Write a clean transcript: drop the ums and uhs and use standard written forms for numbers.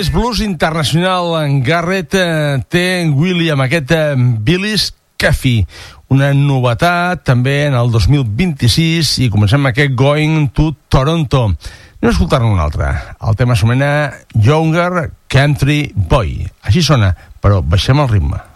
més blues internacional. En Garrett té en William aquest Billy's Coffee, una novetat també en el 2026, i comencem aquest Going to Toronto. Anem a escoltar-ne un altre. El tema s'anomena Younger Country Boy. Així sona, però baixem el ritme.